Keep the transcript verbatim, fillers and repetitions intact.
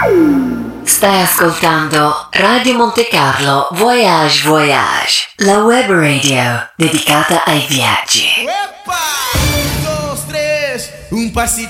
Stai ascoltando Radio Monte Carlo Voyage Voyage, la web radio dedicata ai viaggi. Epa! Un, dos, tres, un pasito.